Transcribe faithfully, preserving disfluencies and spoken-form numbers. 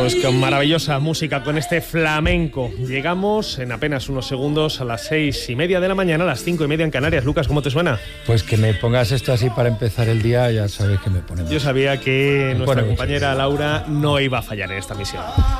Pues con maravillosa música, con este flamenco. Llegamos en apenas unos segundos a las seis y media de la mañana, a las cinco y media en Canarias. Lucas, ¿cómo te suena? Pues que me pongas esto así para empezar el día, ya sabes que me pone. Yo sabía que me nuestra pone compañera Laura no iba a fallar en esta misión.